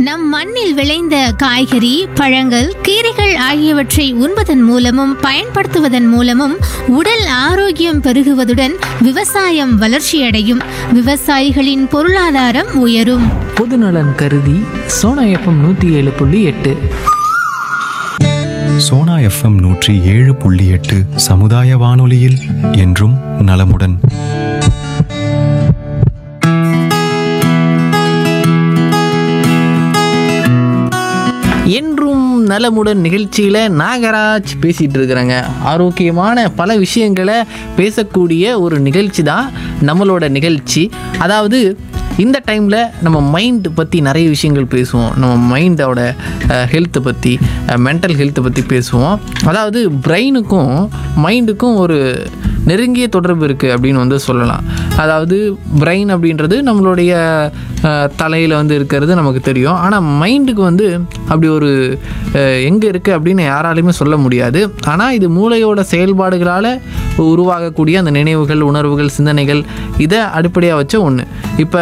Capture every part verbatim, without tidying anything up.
நம் மண்ணில் விளைந்த காய்கறி, பழங்கள், கீரைகள் ஆகியவற்றை உண்பதன் மூலமும் பயன்படுத்துவதன் மூலமும் உடல் ஆரோக்கியம் பெருகுவதுடன் விவசாயம் வளர்ச்சியடையும், விவசாயிகளின் பொருளாதாரம் உயரும். பொதுநலன் கருதி சோனா எஃப்எம் நூற்றி ஏழு புள்ளி எட்டு. சோனா எஃப்எம் நூற்றி ஏழு புள்ளி எட்டு சமுதாய வானொலியில் என்றும் நலமுடன். என்றும் நலமுடன் நிகழ்ச்சியில் நாகராஜ் பேசிகிட்டு இருக்கிறாங்க. ஆரோக்கியமான பல விஷயங்களை பேசக்கூடிய ஒரு நிகழ்ச்சி தான் நம்மளோட நிகழ்ச்சி. அதாவது இந்த டைமில் நம்ம மைண்டு பற்றி நிறைய விஷயங்கள் பேசுவோம். நம்ம மைண்டோட ஹெல்த்தை பற்றி, மென்டல் ஹெல்த்தை பற்றி பேசுவோம். அதாவது பிரெயினுக்கும் மைண்டுக்கும் ஒரு நெருங்கிய தொடர்பு இருக்குது அப்படின்னு வந்து சொல்லலாம். அதாவது பிரெயின் அப்படின்றது நம்மளுடைய தலையில் வந்து இருக்கிறது நமக்கு தெரியும். ஆனால் மைண்டுக்கு வந்து அப்படி ஒரு எங்கே இருக்குது அப்படின்னு யாராலையுமே சொல்ல முடியாது. ஆனால் இது மூளையோட செயல்பாடுகளால் உருவாகக்கூடிய அந்த நினைவுகள், உணர்வுகள், சிந்தனைகள் இதை அடிப்படையாக வச்ச ஒன்று. இப்போ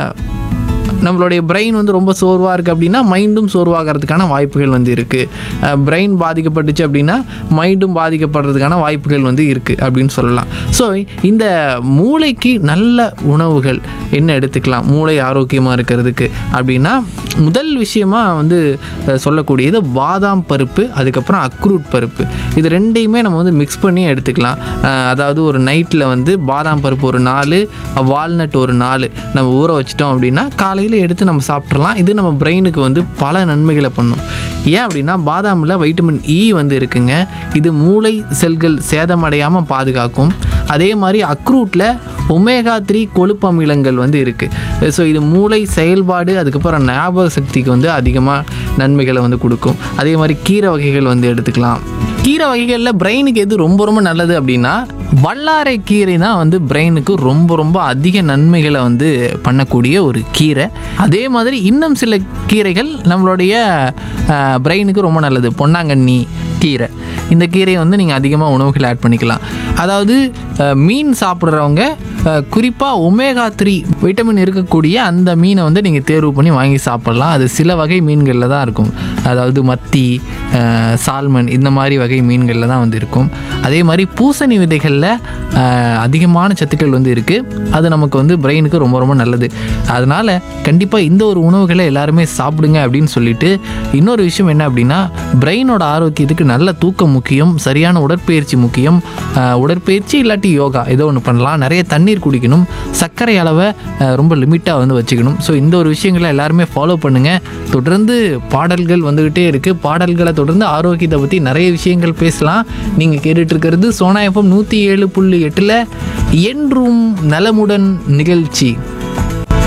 நம்மளுடைய பிரெயின் வந்து ரொம்ப சோர்வாக இருக்குது அப்படின்னா மைண்டும் சோர்வாகிறதுக்கான வாய்ப்புகள் வந்து இருக்குது. பிரெயின் பாதிக்கப்பட்டுச்சு அப்படின்னா மைண்டும் பாதிக்கப்படுறதுக்கான வாய்ப்புகள் வந்து இருக்குது அப்படின்னு சொல்லலாம். ஸோ இந்த மூளைக்கு நல்ல உணவுகள் என்ன எடுத்துக்கலாம் மூளை ஆரோக்கியமாக இருக்கிறதுக்கு அப்படின்னா, முதல் விஷயமாக வந்து சொல்லக்கூடியது பாதாம் பருப்பு, அதுக்கப்புறம் அக்ரூட் பருப்பு. இது ரெண்டையுமே நம்ம வந்து மிக்ஸ் பண்ணி எடுத்துக்கலாம். அதாவது ஒரு நைட்டில் வந்து பாதாம் பருப்பு ஒரு நாலு, வால்நட் ஒரு நாலு நம்ம ஊற வச்சிட்டோம் அப்படின்னா காலையில் எடுத்து நம்ம சாப்பிட்றலாம். இது நம்ம பிரெயினுக்கு வந்து பல நன்மைகளை பண்ணும். ஏன் அப்படின்னா பாதாமில் வைட்டமின் இ வந்து இருக்குங்க. இது மூளை செல்கள் சேதமடையாமல் பாதுகாக்கும். அதே மாதிரி அக்ரூட்டில் ஒமேகா த்ரீ கொழுப்பு அமிலங்கள் வந்து இருக்குது. ஸோ இது மூளை செயல்பாடு, அதுக்கப்புறம் ஞாபக சக்திக்கு வந்து அதிகமாக நன்மைகளை வந்து கொடுக்கும். அதே மாதிரி கீரை வகைகள் வந்து எடுத்துக்கலாம். கீரை வகைகளில் பிரெயினுக்கு எது ரொம்ப ரொம்ப நல்லது அப்படின்னா வல்லாரை கீரை தான் வந்து பிரெயினுக்கு ரொம்ப ரொம்ப அதிக நன்மைகளை வந்து பண்ணக்கூடிய ஒரு கீரை. அதே மாதிரி இன்னும் சில கீரைகள் நம்மளுடைய பிரெயினுக்கு ரொம்ப நல்லது. பொன்னாங்கண்ணி கீரை, இந்த கீரையை வந்து நீங்கள் அதிகமாக உணவுகள் ஆட் பண்ணிக்கலாம். அதாவது மீன் சாப்பிட்றவங்க குறிப்பாக ஒமேகா த்ரீ விட்டமின் இருக்கக்கூடிய அந்த மீனை வந்து நீங்கள் தேர்வு பண்ணி வாங்கி சாப்பிட்லாம். அது சில வகை மீன்களில் தான் இருக்கும். அதாவது மத்தி, சால்மன், இந்த மாதிரி வகை மீன்களில் தான் வந்து இருக்கும். அதே மாதிரி பூசணி விதைகளில் அதிகமான சத்துக்கள் வந்து இருக்குது. அது நமக்கு வந்து பிரெயினுக்கு ரொம்ப ரொம்ப நல்லது. அதனால் கண்டிப்பாக இந்த ஒரு உணவுகளை எல்லாருமே சாப்பிடுங்க அப்படின்னு சொல்லிட்டு, இன்னொரு விஷயம் என்ன அப்படின்னா பிரெயினோட ஆரோக்கியத்துக்கு நல்ல தூக்கம் முக்கியம், சரியான உடற்பயிற்சி முக்கியம். உடற்பயிற்சி இல்லாட்டி யோகா ஏதோ ஒன்று பண்ணலாம். நிறைய தண்ணீர் குடிக்கணும், சர்க்கரை அளவை ரொம்ப லிமிட்டாக வந்து வச்சுக்கணும். ஸோ இந்த ஒரு விஷயங்களை எல்லாருமே ஃபாலோ பண்ணுங்கள். தொடர்ந்து பாடல்கள் வந்துக்கிட்டே இருக்குது. பாடல்களை தொடர்ந்து ஆரோக்கியத்தை பற்றி நிறைய விஷயங்கள் பேசலாம். நீங்கள் கேட்டுட்டு இருக்கிறது சோனா எஃப்எம் நூற்றி ஏழு புள்ளி எட்டில் என்றும் நலமுடன் நிகழ்ச்சி.